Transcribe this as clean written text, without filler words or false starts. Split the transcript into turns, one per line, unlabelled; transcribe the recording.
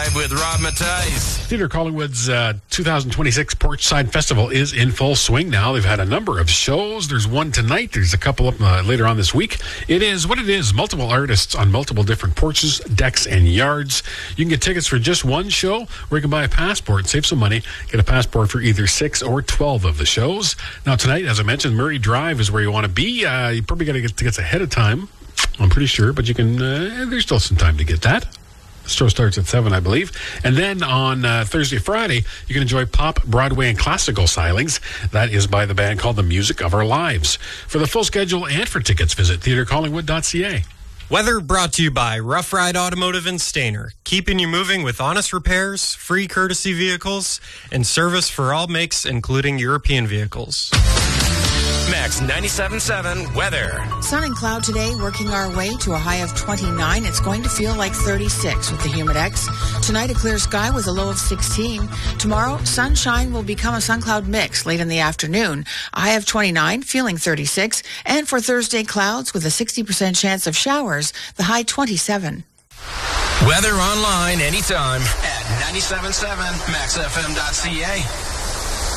Drive with Rob Matthijs.
Theatre Collingwood's 2026 Porchside Festival is in full swing now. They've had a number of shows. There's one tonight. There's a couple up later on this week. It is what it is. Multiple artists on multiple different porches, decks, and yards. You can get tickets for just one show, or you can buy a passport, save some money, get a passport for either 6 or 12 of the shows. Now tonight, as I mentioned, Murray Drive is where you want to be. You probably got to get tickets ahead of time, I'm pretty sure, but you can, there's still some time to get that. The show starts at 7, I believe. And then on Thursday, Friday, you can enjoy pop, Broadway, and classical stylings. That is by the band called The Music of Our Lives. For the full schedule and for tickets, visit theatrecollingwood.ca.
Weather brought to you by Rough Ride Automotive and Stainer, keeping you moving with honest repairs, free courtesy vehicles, and service for all makes, including European vehicles.
Max 97.7 weather.
Sun and cloud today, working our way to a high of 29. It's going to feel like 36 with the Humidex. Tonight, a clear sky with a low of 16. Tomorrow, sunshine will become a sun-cloud mix late in the afternoon. A high of 29, feeling 36. And for Thursday, clouds with a 60% chance of showers, the high 27.
Weather online anytime at 97.7maxfm.ca.